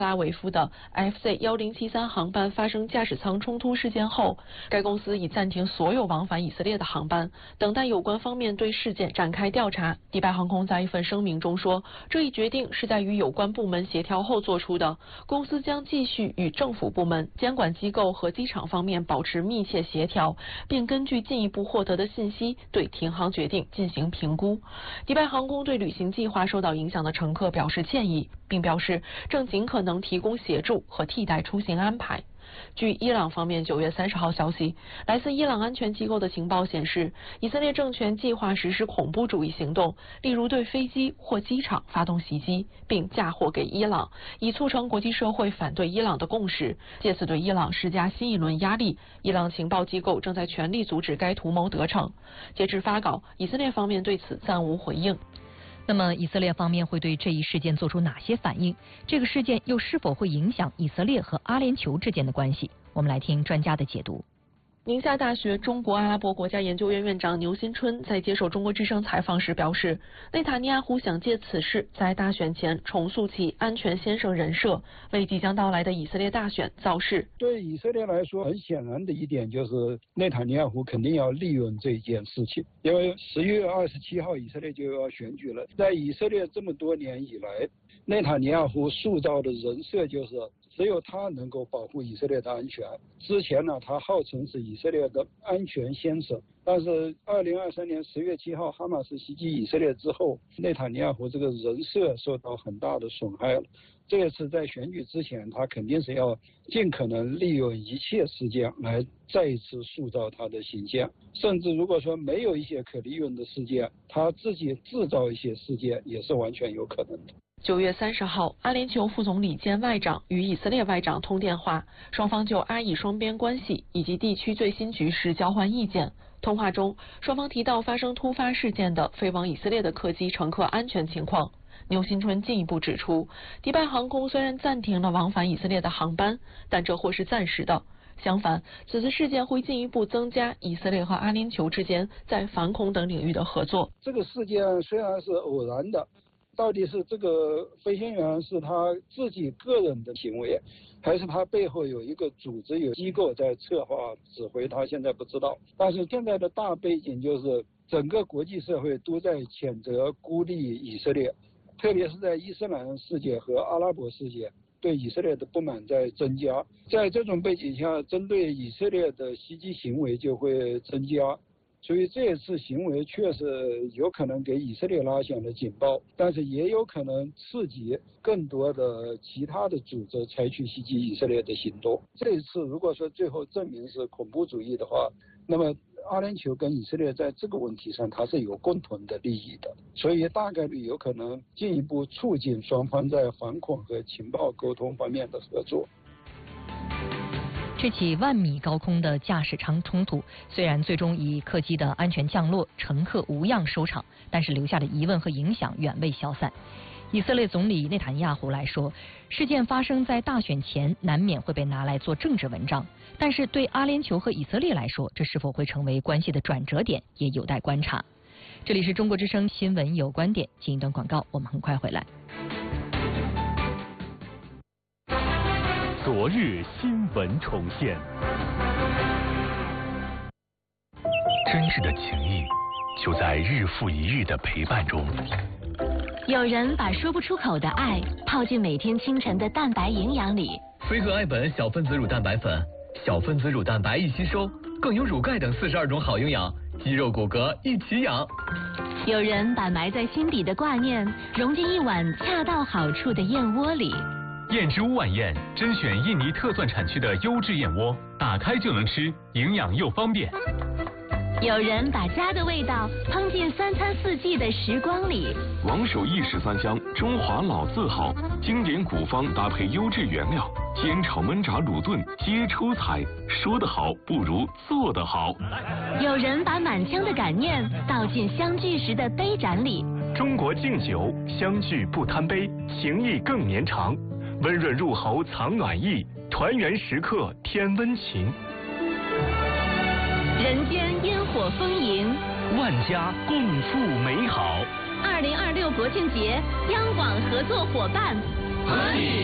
拉维夫的 FC1073航班发生驾驶舱冲突事件后，该公司已暂停所有往返以色列的航班，等待有关方面对事件展开调查。迪拜航空在一份声明中说，这一决定是在与有关部门协调后做出的，公司将继续与政府部门、监管机构和机场方面保持密切协调，并根据进一步获得的信息对停航决定进行评估。迪拜航空对旅行计划受到影响的乘客表示歉意，并表示正尽可能提供协助和替代出行安排。据伊朗方面9月30号消息，来自伊朗安全机构的情报显示，以色列政权计划实施恐怖主义行动，例如对飞机或机场发动袭击，并嫁祸给伊朗，以促成国际社会反对伊朗的共识，借此对伊朗施加新一轮压力。伊朗情报机构正在全力阻止该图谋得逞。截至发稿，以色列方面对此暂无回应。 那么以色列方面会对这一事件做出哪些反应？这个事件又是否会影响以色列和阿联酋之间的关系？我们来听专家的解读。 宁夏大学中国阿拉伯国家研究院院长牛新春在接受中国之声采访时表示，内塔尼亚胡想借此事在大选前重塑其安全先生人设，为即将到来的以色列大选造势。 对以色列来说，很显然的一点就是内塔尼亚胡肯定要利用这件事情，因为11月27号以色列就要选举了。在以色列这么多年以来，内塔尼亚胡塑造的人设就是只有他能够保护以色列的安全。之前呢，他号称是以色列的安全先生，但是2023年10月7号哈马斯袭击以色列之后，内塔尼亚胡这个人设受到很大的损害了。这次在选举之前，他肯定是要尽可能利用一切事件来再一次塑造他的形象，甚至如果说没有一些可利用的事件，他自己制造一些事件也是完全有可能的。 9月30号，阿联酋副总理兼外长与以色列外长通电话，双方就阿以双边关系以及地区最新局势交换意见。通话中，双方提到发生突发事件的飞往以色列的客机乘客安全情况。牛新春进一步指出，迪拜航空虽然暂停了往返以色列的航班，但这或是暂时的。相反，此次事件会进一步增加以色列和阿联酋之间在反恐等领域的合作。 这个事件虽然是偶然的，到底是这个飞行员是他自己个人的行为，还是他背后有一个组织、有机构在策划指挥，他现在不知道。但是现在的大背景就是整个国际社会都在谴责孤立以色列，特别是在伊斯兰世界和阿拉伯世界对以色列的不满在增加。在这种背景下，针对以色列的袭击行为就会增加。所以这次行为确实有可能给以色列拉响了警报，但是也有可能刺激更多的其他的组织采取袭击以色列的行动。这一次如果说最后证明是恐怖主义的话，那么阿联酋跟以色列在这个问题上它是有共同的利益的，所以大概率有可能进一步促进双方在反恐和情报沟通方面的合作。 这起1万米高空的驾驶舱冲突，虽然最终以客机的安全降落、乘客无恙收场，但是留下的疑问和影响远未消散。以色列总理内塔尼亚胡来说，事件发生在大选前，难免会被拿来做政治文章。但是对阿联酋和以色列来说，这是否会成为关系的转折点，也有待观察。这里是中国之声新闻有观点，进一段广告，我们很快回来。 昨日新闻重现，真挚的情谊就在日复一日的陪伴中。 有人把说不出口的爱泡进每天清晨的蛋白营养里。 飞鹤爱本小分子乳蛋白粉，小分子乳蛋白一吸收，更有乳钙等42种好营养，肌肉骨骼一起养。 有人把埋在心底的挂念融进一碗恰到好处的燕窝里。 燕之屋晚宴甄选印尼特蒜产区的优质燕窝，打开就能吃，营养又方便。 有人把家的味道烹进3餐4季的时光里。 王守义13香，中华老字号，经典古方搭配优质原料，煎炒焖炸卤炖皆出彩。说得好不如做得好。 有人把满腔的感念倒进相聚时的杯盏里。 中国敬酒，相聚不贪杯，情谊更绵长。温润入喉藏暖意，团圆时刻添温情。 人间烟火丰盈， 万家共赴美好。 2026国庆节，央广合作伙伴， 合力